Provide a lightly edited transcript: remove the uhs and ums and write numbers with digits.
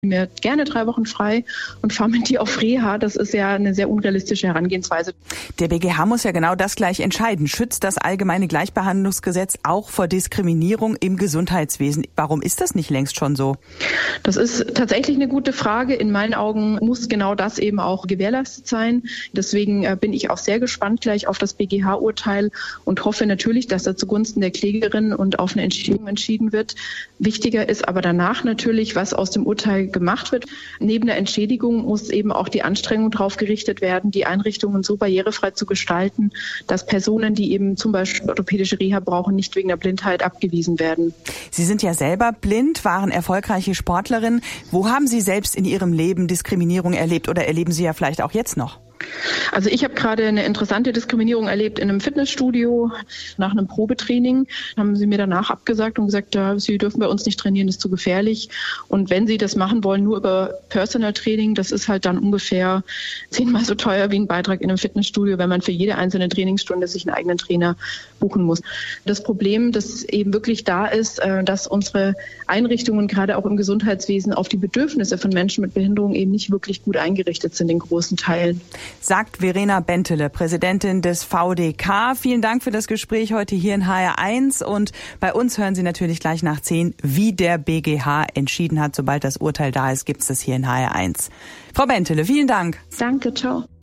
mir gerne 3 Wochen frei und fahre mit die auf Reha. Das ist ja eine sehr unrealistische Herangehensweise. Der BGH muss ja genau das gleich entscheiden. Schützt das allgemeine Gleichbehandlungsgesetz auch vor Diskriminierung im Gesundheitswesen? Warum ist das nicht längst schon so? Das ist tatsächlich eine gute Frage. In meinen Augen muss genau das eben auch gewährleistet sein. Deswegen bin ich auch sehr gespannt gleich auf das BGH-Urteil und hoffe natürlich, dass da zugunsten der Klägerin und auf eine Entschädigung entschieden wird. Wichtiger ist aber danach natürlich, was aus dem Urteil gemacht wird. Neben der Entschädigung muss eben auch die Anstrengung darauf gerichtet werden, die Einrichtungen so barrierefrei zu gestalten, dass Personen, die eben zum Beispiel orthopädische Reha brauchen, nicht wegen der Blindheit abgewiesen werden. Sie sind ja selber blind, waren erfolgreiche Sportlerin. Wo haben Sie selbst in Ihrem Leben Diskriminierung erlebt oder erleben Sie ja vielleicht auch jetzt noch? Also ich habe gerade eine interessante Diskriminierung erlebt in einem Fitnessstudio. Nach einem Probetraining haben sie mir danach abgesagt und gesagt, ja, Sie dürfen bei uns nicht trainieren, das ist zu gefährlich. Und wenn Sie das machen wollen, nur über Personal Training, das ist halt dann ungefähr 10-mal so teuer wie ein Beitrag in einem Fitnessstudio, wenn man für jede einzelne Trainingsstunde sich einen eigenen Trainer buchen muss. Das Problem, das eben wirklich da ist, dass unsere Einrichtungen gerade auch im Gesundheitswesen auf die Bedürfnisse von Menschen mit Behinderung eben nicht wirklich gut eingerichtet sind in großen Teilen. Sagt Verena Bentele, Präsidentin des VDK. Vielen Dank für das Gespräch heute hier in HR1. Und bei uns hören Sie natürlich gleich nach 10, wie der BGH entschieden hat. Sobald das Urteil da ist, gibt es das hier in HR1. Frau Bentele, vielen Dank. Danke, ciao.